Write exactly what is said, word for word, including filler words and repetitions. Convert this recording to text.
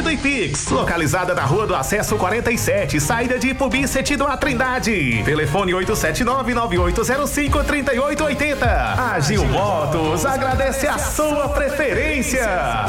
e Pix. Localizada na Rua do Acesso quarenta e sete, saída de Ipubi, sentido a Trindade. Telefone oito sete nove, nove oito zero cinco, três oito oito zero. Agil Motos agradece a sua preferência.